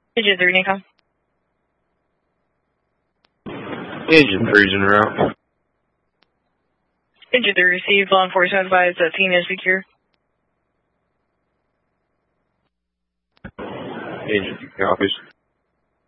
Agent 3, Nikon. Agent 3's en route. Agent 3 received. Law enforcement advised that scene is secure. Agent 2 copies.